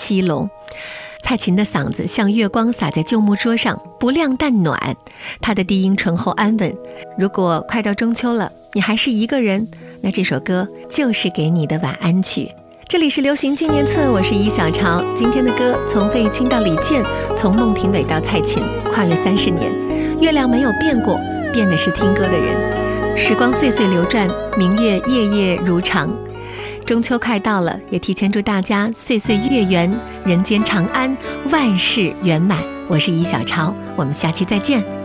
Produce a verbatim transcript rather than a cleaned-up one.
西楼。蔡琴的嗓子像月光洒在旧木桌上，不亮但暖。她的低音醇厚安稳。如果快到中秋了，你还是一个人，那这首歌就是给你的晚安曲。这里是流行纪念册，我是一小潮。今天的歌从费玉清到李健，从孟庭苇到蔡琴，跨越三十年。月亮没有变过，变的是听歌的人。时光岁岁流转，明月夜夜如常。中秋快到了，也提前祝大家岁岁月圆，人间长安，万事圆满。我是一小潮，我们下期再见。